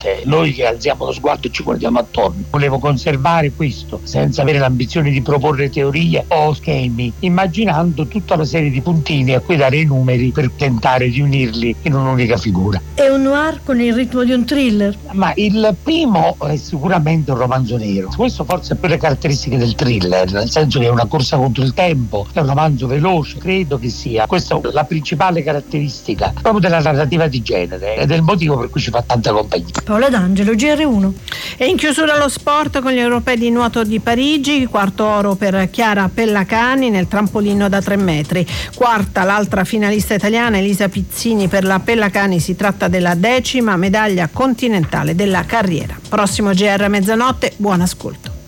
Noi che alziamo lo sguardo e ci guardiamo attorno. Volevo conservare questo senza avere l'ambizione di proporre teorie o schemi, immaginando tutta una serie di puntini a cui dare i numeri per tentare di unirli in un'unica figura. È un noir con il ritmo di un thriller? Ma il primo è sicuramente un romanzo nero. Questo forse ha più le caratteristiche del thriller, nel senso che è una corsa contro il tempo, è un romanzo veloce. Credo che sia questa la principale caratteristica proprio della narrativa di genere ed è il motivo per cui ci fa tanta compagnia. Paola D'Angelo, GR1. E in chiusura lo sport con gli europei di nuoto di Parigi, quarto oro per Chiara Pellacani nel trampolino da 3 metri, quarta l'altra finalista italiana Elisa Pizzini. Per la Pellacani si tratta della 10ª medaglia continentale della carriera. Prossimo GR a mezzanotte, buon ascolto.